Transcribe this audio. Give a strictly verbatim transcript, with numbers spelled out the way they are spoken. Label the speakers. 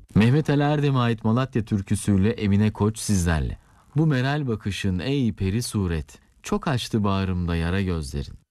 Speaker 1: Mehmet Ali Erdem'e ait Malatya türküsüyle Emine Koç sizlerle. Bu meral bakışın ey peri suret, çok açtı bağrımda yara gözlerin.